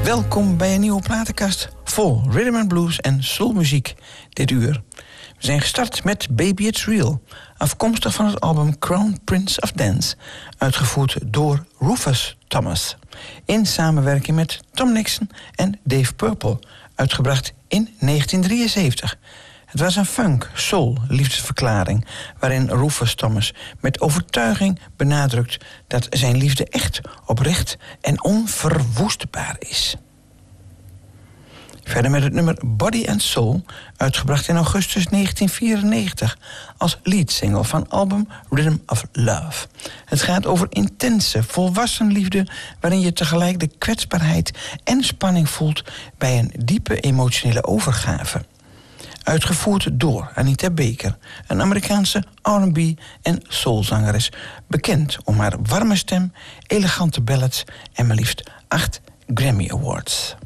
Welkom bij een nieuwe platenkast vol rhythm and blues en soulmuziek dit uur. We zijn gestart met Baby It's Real, afkomstig van het album Crown Prince of Dance, uitgevoerd door Rufus Thomas, in samenwerking met Tom Nixon en Dave Purple, uitgebracht in 1973. Het was een funk-soul-liefdesverklaring waarin Rufus Thomas met overtuiging benadrukt dat zijn liefde echt, oprecht en onverwoestbaar is. Verder met het nummer Body and Soul, uitgebracht in augustus 1994 als leadsingle van album Rhythm of Love. Het gaat over intense, volwassen liefde waarin je tegelijk de kwetsbaarheid en spanning voelt bij een diepe emotionele overgave. Uitgevoerd door Anita Baker, een Amerikaanse R&B en soulzangeres, bekend om haar warme stem, elegante ballads en maar liefst 8 Grammy Awards.